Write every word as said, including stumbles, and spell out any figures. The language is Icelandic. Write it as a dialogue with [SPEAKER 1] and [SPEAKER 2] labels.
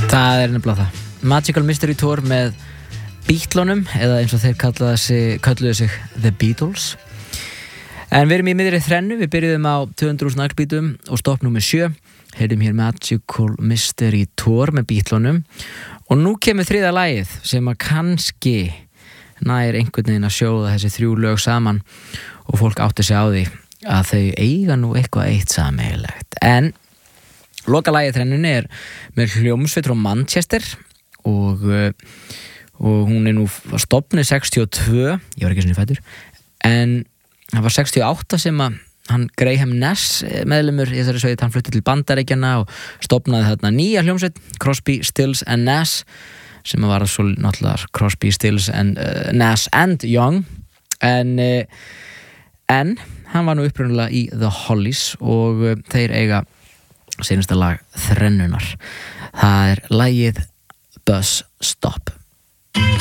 [SPEAKER 1] Það er nefnilega það. Magical Mystery Tour með Beatlunum, eða eins og þeir kallaðu sig, kölluðu sig The Beatles. En við erum í miðri þrennu, við byrjuðum á tvö hundruð þúsund naglbítum og stopp númer sjö. Heyrðum hér Magical Mystery Tour með Beatlunum. Og nú kemur þriðja lagið sem að kannski nær einhvern veginn að sjóða þessi þrjú lög saman og fólk átti sig á því að þau eiga nú eitthvað eitt sameiginlegt. En lokalagið þrennunni er með hljómsveit frá Manchester og, og hún er nú stofnuð sextíu og tvö, ég var ekki svona fæddur, en það var sextíu og átta sem að hann Graham Nash meðlumur í þessari sveit, hann flutti til Bandaríkjanna og stofnaði þarna nýja hljómsveit, Crosby, Stills and Nash, sem var svo náttúrulega Crosby, Stills and uh, Nash and Young, en, uh, en hann var nú upprunalega í The Hollies og uh, þeir eiga seinasta lag þrennunar. Það er lagið Bus Stop.